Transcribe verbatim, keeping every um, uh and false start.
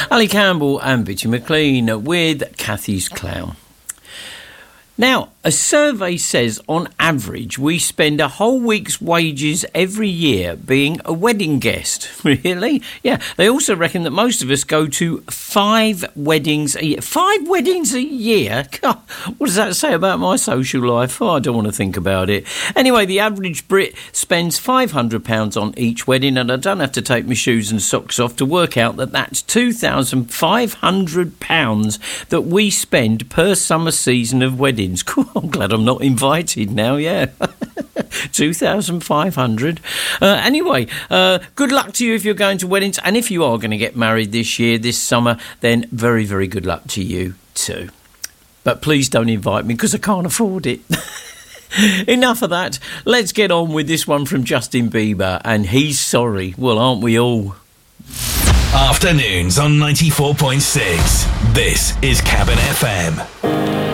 Ali Campbell and Bitty McLean with Kathy's Clown. Now, a survey says on average we spend a whole week's wages every year being a wedding guest. Really? Yeah. They also reckon that most of us go to five weddings a year. Five weddings a year? God, what does that say about my social life? Oh, I don't want to think about it. Anyway, the average Brit spends five hundred pounds on each wedding, and I don't have to take my shoes and socks off to work out that that's two thousand five hundred pounds that we spend per summer season of weddings. Cool. I'm glad I'm not invited now, yeah. two thousand five hundred. Uh, anyway, uh, good luck to you if you're going to weddings. And if you are going to get married this year, this summer, then very, very good luck to you too. But please don't invite me because I can't afford it. Enough of that. Let's get on with this one from Justin Bieber. And he's sorry. Well, aren't we all? Afternoons on ninety-four point six. This is Cabin F M.